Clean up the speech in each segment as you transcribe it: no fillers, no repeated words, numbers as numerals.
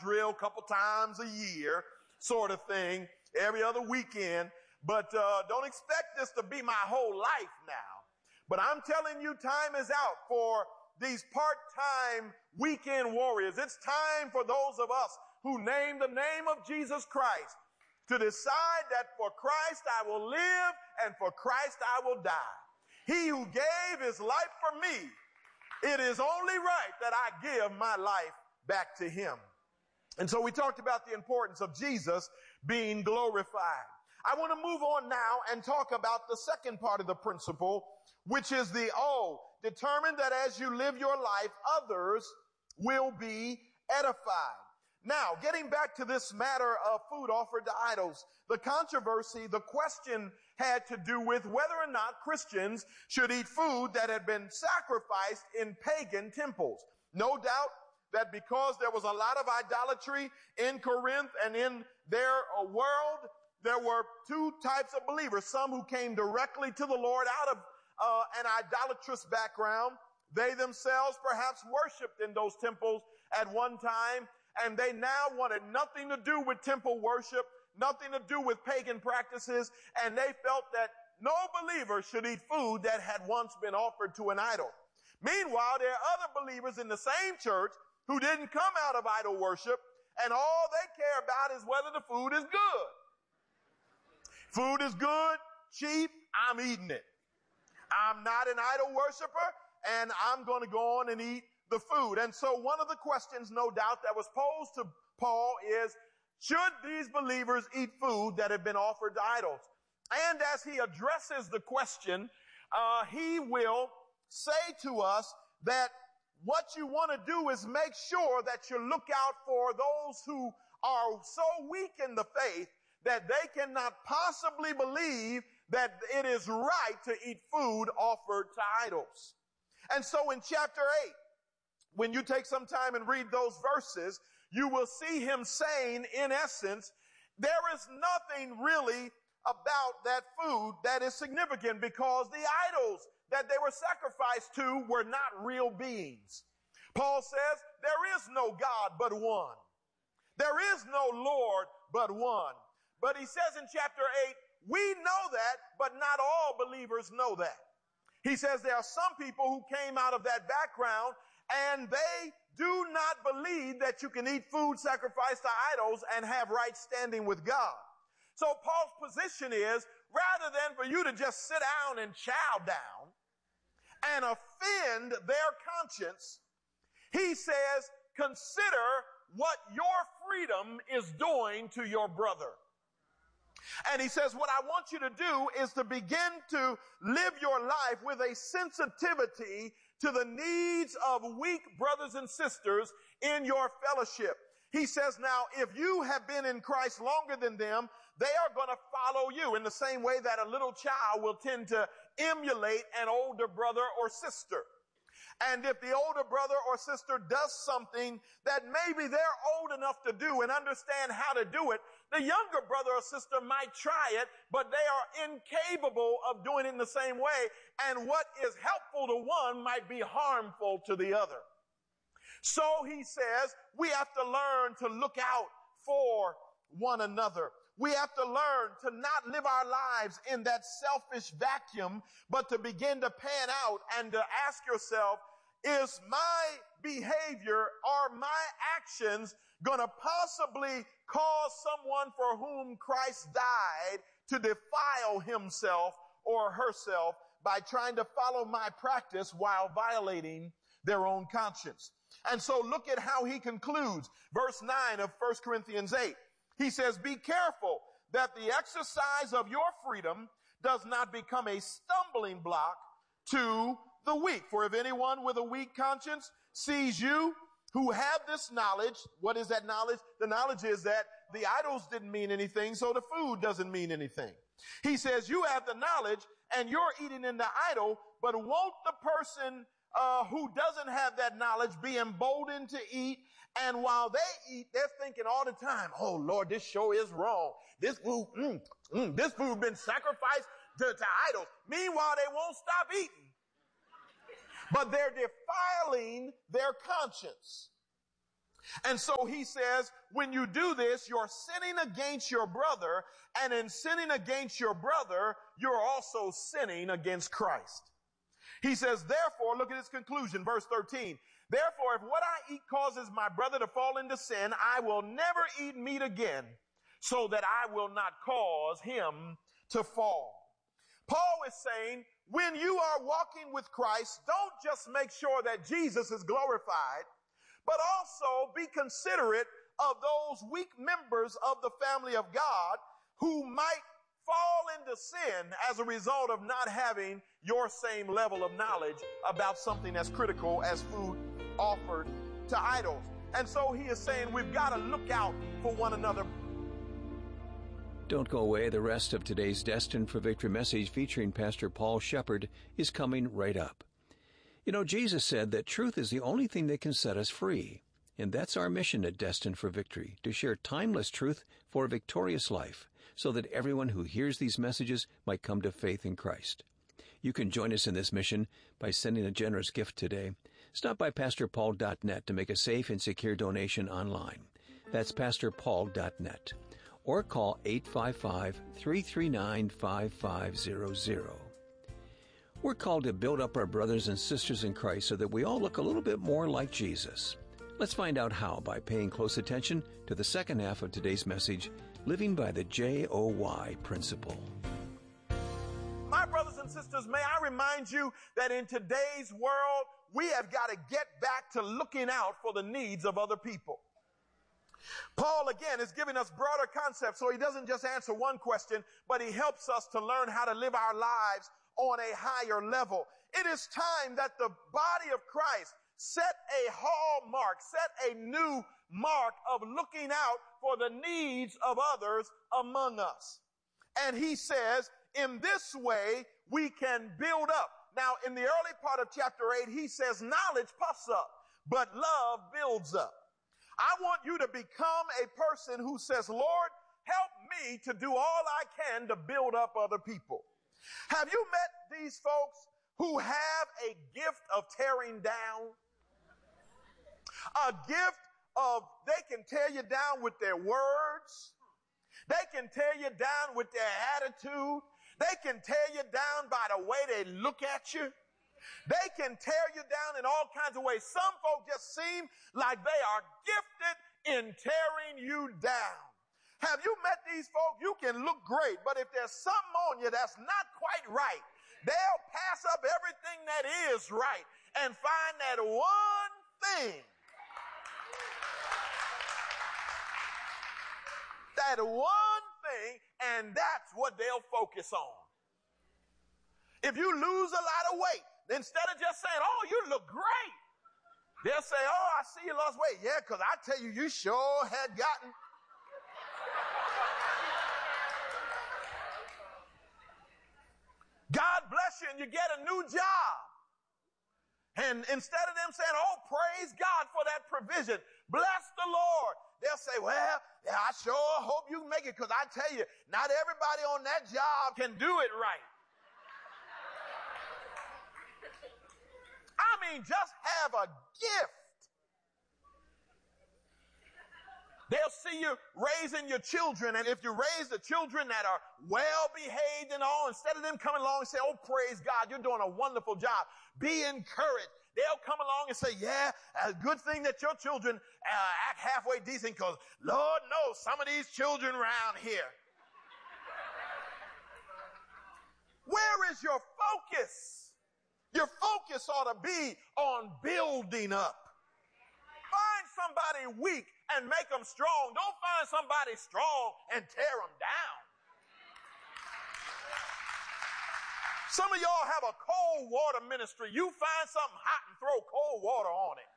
drill a couple times a year sort of thing, every other weekend. But don't expect this to be my whole life now. But I'm telling you, time is out for these part-time weekend warriors. It's time for those of us who name the name of Jesus Christ to decide that for Christ I will live and for Christ I will die. He who gave his life for me, it is only right that I give my life back to him. And so we talked about the importance of Jesus being glorified. I want to move on now and talk about the second part of the principle, which is the O. Determine that as you live your life, others will be edified. Now, getting back to this matter of food offered to idols, the controversy, the question had to do with whether or not Christians should eat food that had been sacrificed in pagan temples. No doubt that because there was a lot of idolatry in Corinth and in their world, there were two types of believers. Some who came directly to the Lord out of an idolatrous background. They themselves perhaps worshiped in those temples at one time, and they now wanted nothing to do with temple worship, nothing to do with pagan practices, and they felt that no believer should eat food that had once been offered to an idol. Meanwhile, there are other believers in the same church who didn't come out of idol worship, and all they care about is whether the food is good. Food is good, cheap, I'm eating it. I'm not an idol worshiper, and I'm going to go on and eat the food. And so one of the questions, no doubt, that was posed to Paul is, should these believers eat food that have been offered to idols? And as he addresses the question, he will say to us that what you want to do is make sure that you look out for those who are so weak in the faith that they cannot possibly believe that it is right to eat food offered to idols. And so in chapter 8, when you take some time and read those verses, you will see him saying, in essence, there is nothing really about that food that is significant because the idols that they were sacrificed to were not real beings. Paul says, there is no God but one. There is no Lord but one. But he says in chapter 8, we know that, but not all believers know that. He says there are some people who came out of that background and they do not believe that you can eat food sacrificed to idols and have right standing with God. So Paul's position is, rather than for you to just sit down and chow down and offend their conscience, he says, consider what your freedom is doing to your brother. And he says, what I want you to do is to begin to live your life with a sensitivity to the needs of weak brothers and sisters in your fellowship. He says, now, if you have been in Christ longer than them, they are going to follow you in the same way that a little child will tend to emulate an older brother or sister. And if the older brother or sister does something that maybe they're old enough to do and understand how to do it, the younger brother or sister might try it, but they are incapable of doing it in the same way. And what is helpful to one might be harmful to the other. So he says, we have to learn to look out for one another. We have to learn to not live our lives in that selfish vacuum, but to begin to pan out and to ask yourself, is my behavior or my actions going to possibly cause someone for whom Christ died to defile himself or herself by trying to follow my practice while violating their own conscience? And so look at how he concludes. Verse 9 of 1 Corinthians 8. He says, be careful that the exercise of your freedom does not become a stumbling block to the weak. For if anyone with a weak conscience sees you who have this knowledge, what is that knowledge? The knowledge is that the idols didn't mean anything, so the food doesn't mean anything. He says, you have the knowledge and you're eating in the idol, but won't the person who doesn't have that knowledge be emboldened to eat? And while they eat, they're thinking all the time, oh Lord, this sure is wrong. This food, this food been sacrificed to idols. Meanwhile, they won't stop eating. But they're defiling their conscience. And so he says, when you do this, you're sinning against your brother, and in sinning against your brother, you're also sinning against Christ. He says, therefore, look at his conclusion, verse 13. Therefore, if what I eat causes my brother to fall into sin, I will never eat meat again, so that I will not cause him to fall. Paul is saying, when you are walking with Christ, don't just make sure that Jesus is glorified, but also be considerate of those weak members of the family of God who might fall into sin as a result of not having your same level of knowledge about something as critical as food offered to idols. And so he is saying we've got to look out for one another. Don't go away. The rest of today's Destined for Victory message featuring Pastor Paul Shepard is coming right up. You know, Jesus said that truth is the only thing that can set us free. And that's our mission at Destined for Victory, to share timeless truth for a victorious life, so that everyone who hears these messages might come to faith in Christ. You can join us in this mission by sending a generous gift today. Stop by PastorPaul.net to make a safe and secure donation online. That's PastorPaul.net. Or call 855-339-5500. We're called to build up our brothers and sisters in Christ so that we all look a little bit more like Jesus. Let's find out how by paying close attention to the second half of today's message, Living by the JOY Principle. My brothers and sisters, may I remind you that in today's world, we have got to get back to looking out for the needs of other people. Paul, again, is giving us broader concepts, so he doesn't just answer one question, but he helps us to learn how to live our lives on a higher level. It is time that the body of Christ set a hallmark, set a new mark of looking out for the needs of others among us. And he says, in this way, we can build up. Now, in the early part of chapter 8, he says, knowledge puffs up, but love builds up. I want you to become a person who says, Lord, help me to do all I can to build up other people. Have you met these folks who have a gift of tearing down? A gift of, they can tear you down with their words. They can tear you down with their attitude. They can tear you down by the way they look at you. They can tear you down in all kinds of ways. Some folk just seem like they are gifted in tearing you down. Have you met these folk? You can look great, but if there's something on you that's not quite right, they'll pass up everything that is right and find that one thing. That one thing, and that's what they'll focus on. If you lose a lot of weight, instead of just saying, oh, you look great, they'll say, oh, I see you lost weight. Yeah, because I tell you, you sure had gotten. God bless you and you get a new job. And instead of them saying, oh, praise God for that provision, bless the Lord, they'll say, well, yeah, I sure hope you make it, because I tell you, not everybody on that job can do it right. I mean, just have a gift. They'll see you raising your children, and if you raise the children that are well-behaved and all, instead of them coming along and say, oh, praise God, you're doing a wonderful job, be encouraged. They'll come along and say, yeah, a good thing that your children act halfway decent, because Lord knows some of these children around here. Where is your focus? Your focus ought to be on building up. Find somebody weak and make them strong. Don't find somebody strong and tear them down. Some of y'all have a cold water ministry. You find something hot and throw cold water on it.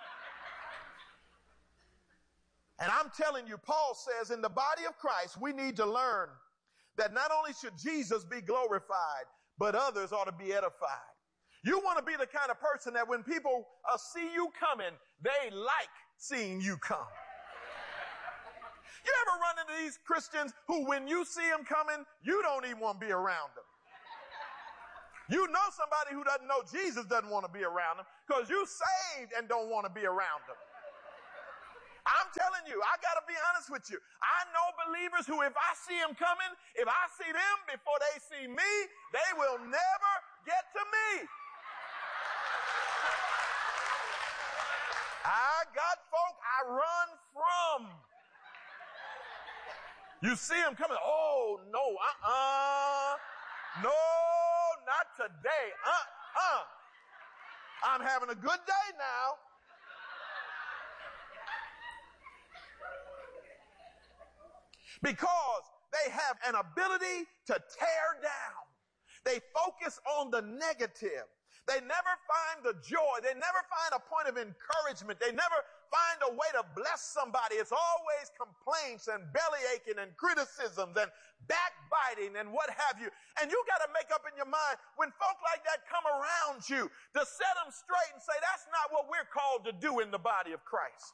And I'm telling you, Paul says in the body of Christ, we need to learn that not only should Jesus be glorified, but others ought to be edified. You want to be the kind of person that when people see you coming, they like seeing you come. You ever run into these Christians who, when you see them coming, you don't even want to be around them? You know somebody who doesn't know Jesus doesn't want to be around them, because you saved and don't want to be around them. I'm telling you, I got to be honest with you. I know believers who, if I see them coming, if I see them before they see me, they will never get to me. I got folk I run from. You see them coming, oh, no, no, not today, I'm having a good day now. Because they have an ability to tear down. They focus on the negative. They never find the joy. They never find a point of encouragement. They never find a way to bless somebody. It's always complaints and belly aching and criticisms and backbiting and what have you. And you got to make up in your mind when folk like that come around you to set them straight and say, that's not what we're called to do in the body of Christ.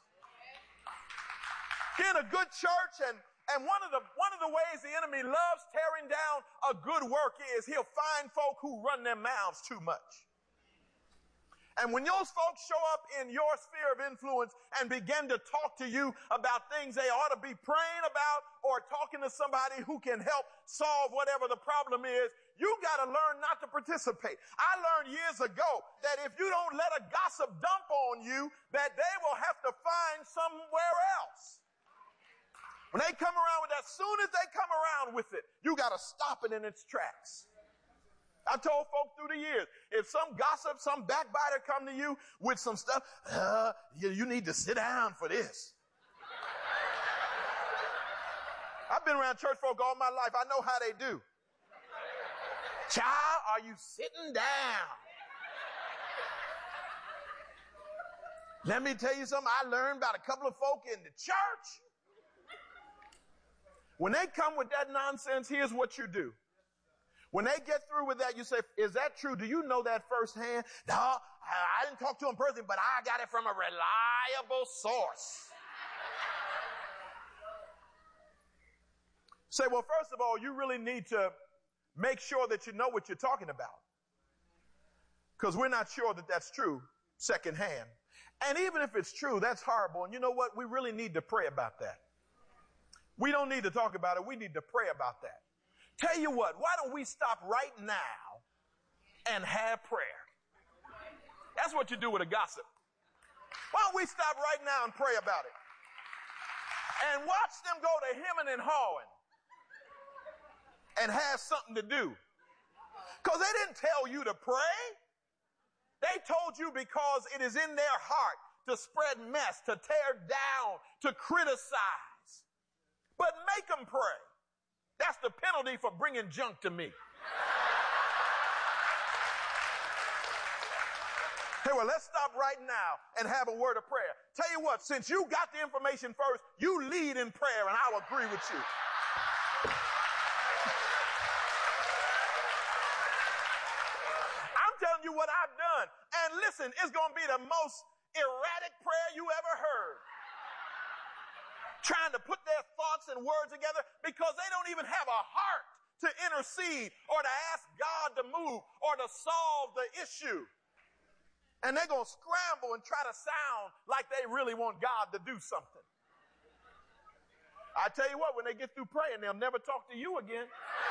In a good church and one of the ways the enemy loves tearing down a good work is he'll find folk who run their mouths too much. And when those folks show up in your sphere of influence and begin to talk to you about things they ought to be praying about or talking to somebody who can help solve whatever the problem is, you got to learn not to participate. I learned years ago that if you don't let a gossip dump on you, that they will have to find somewhere else. When they come around with that, as soon as they come around with it, you got to stop it in its tracks. I told folk through the years, if some gossip, some backbiter come to you with some stuff, you need to sit down for this. I've been around church folk all my life. I know how they do. Child, are you sitting down? Let me tell you something I learned about a couple of folk in the church. When they come with that nonsense, here's what you do. When they get through with that, you say, is that true? Do you know that firsthand? No, I didn't talk to him personally, but I got it from a reliable source. Say, well, first of all, you really need to make sure that you know what you're talking about. Because we're not sure that that's true secondhand. And even if it's true, that's horrible. And you know what? We really need to pray about that. We don't need to talk about it. We need to pray about that. Tell you what, why don't we stop right now and have prayer? That's what you do with a gossip. Why don't we stop right now and pray about it? And watch them go to hemming and hawing and have something to do. Because they didn't tell you to pray. They told you because it is in their heart to spread mess, to tear down, to criticize. But make them pray. That's the penalty for bringing junk to me. Hey, well, let's stop right now and have a word of prayer. Tell you what, since you got the information first, you lead in prayer and I'll agree with you. I'm telling you what I've done. And listen, it's going to be the most erratic prayer you ever heard. Trying to put their thoughts and words together because they don't even have a heart to intercede or to ask God to move or to solve the issue. And they're going to scramble and try to sound like they really want God to do something. I tell you what, when they get through praying, they'll never talk to you again.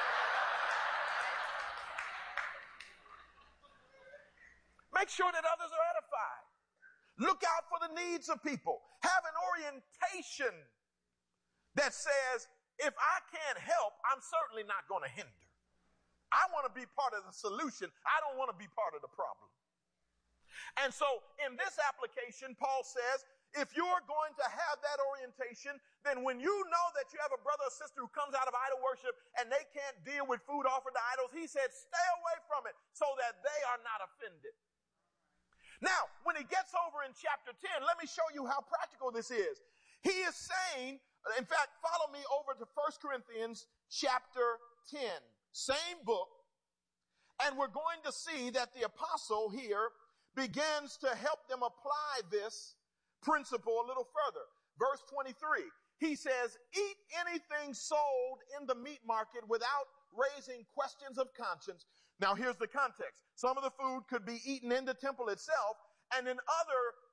Make sure that others are edified. Look out for the needs of people. Have an orientation that says, if I can't help, I'm certainly not going to hinder. I want to be part of the solution. I don't want to be part of the problem. And so in this application, Paul says, if you're going to have that orientation, then when you know that you have a brother or sister who comes out of idol worship and they can't deal with food offered to idols, he said, stay away from it so that they are not offended. Now, when he gets over in chapter 10, let me show you how practical this is. He is saying, in fact, follow me over to 1 Corinthians chapter 10, same book, and we're going to see that the apostle here begins to help them apply this principle a little further. Verse 23, he says, eat anything sold in the meat market without raising questions of conscience. Now, here's the context. Some of the food could be eaten in the temple itself, and in other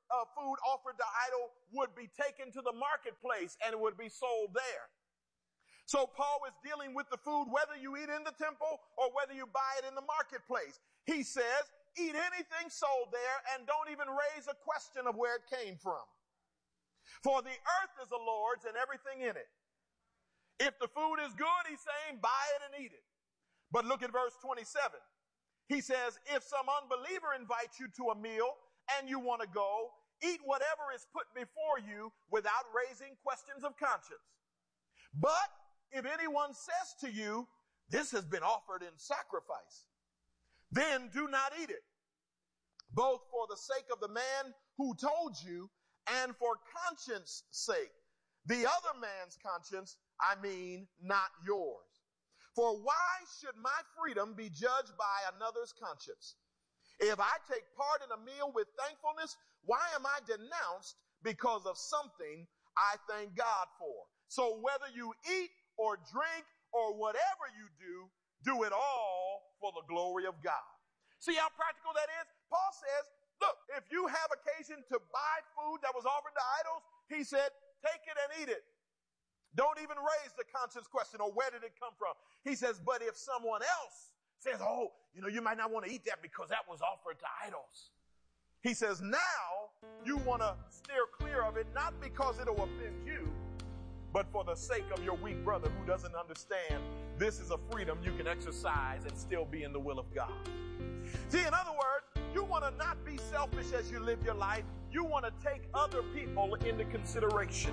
food offered to idol would be taken to the marketplace and it would be sold there. So Paul is dealing with the food, whether you eat in the temple or whether you buy it in the marketplace. He says, eat anything sold there and don't even raise a question of where it came from. For the earth is the Lord's and everything in it. If the food is good, he's saying, buy it and eat it. But look at verse 27. He says, if some unbeliever invites you to a meal and you want to go, eat whatever is put before you without raising questions of conscience. But if anyone says to you, this has been offered in sacrifice, then do not eat it, both for the sake of the man who told you and for conscience sake. The other man's conscience, I mean, not yours. For why should my freedom be judged by another's conscience? If I take part in a meal with thankfulness, why am I denounced because of something I thank God for? So whether you eat or drink or whatever you do it all for the glory of God. See how practical that is? Paul says, look, if you have occasion to buy food that was offered to idols, he said, take it and eat it. Don't even raise the conscience question or where did it come from? He says, but if someone else says, oh, you might not want to eat that because that was offered to idols. He says, now you want to steer clear of it, not because it'll offend you, but for the sake of your weak brother who doesn't understand this is a freedom you can exercise and still be in the will of God. See, in other words, you want to not be selfish as you live your life. You want to take other people into consideration.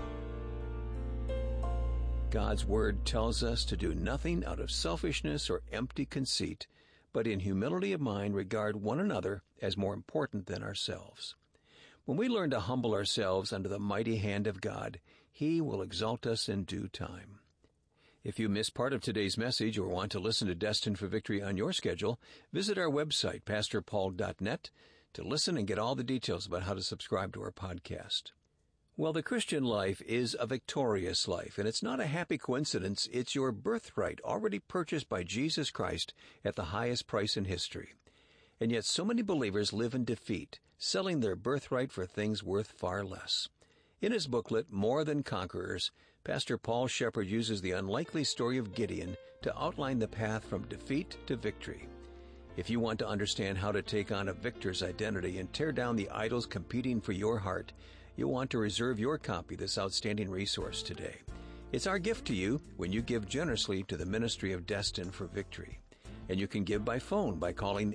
God's Word tells us to do nothing out of selfishness or empty conceit, but in humility of mind regard one another as more important than ourselves. When we learn to humble ourselves under the mighty hand of God, He will exalt us in due time. If you missed part of today's message or want to listen to Destined for Victory on your schedule, visit our website, pastorpaul.net, to listen and get all the details about how to subscribe to our podcast. Well, the Christian life is a victorious life, and it's not a happy coincidence. It's your birthright already purchased by Jesus Christ at the highest price in history. And yet so many believers live in defeat, selling their birthright for things worth far less. In his booklet, More Than Conquerors, Pastor Paul Shepard uses the unlikely story of Gideon to outline the path from defeat to victory. If you want to understand how to take on a victor's identity and tear down the idols competing for your heart, you'll want to reserve your copy of this outstanding resource today. It's our gift to you when you give generously to the ministry of Destined for Victory. And you can give by phone by calling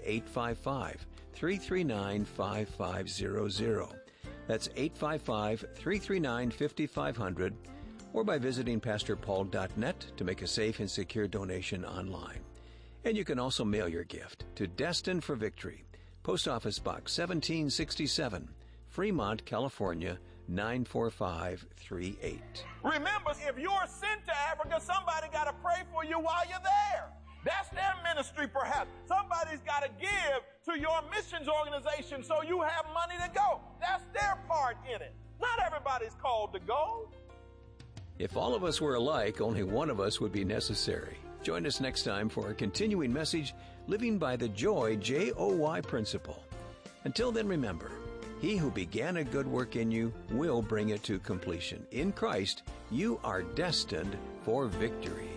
855-339-5500. That's 855-339-5500, or by visiting pastorpaul.net to make a safe and secure donation online. And you can also mail your gift to Destined for Victory, Post Office Box 1767, Fremont, California, 94538. Remember, if you're sent to Africa, somebody got to pray for you while you're there. That's their ministry, perhaps. Somebody's got to give to your missions organization so you have money to go. That's their part in it. Not everybody's called to go. If all of us were alike, only one of us would be necessary. Join us next time for a continuing message, Living by the Joy, J-O-Y principle. Until then, remember, He who began a good work in you will bring it to completion. In Christ, you are destined for victory.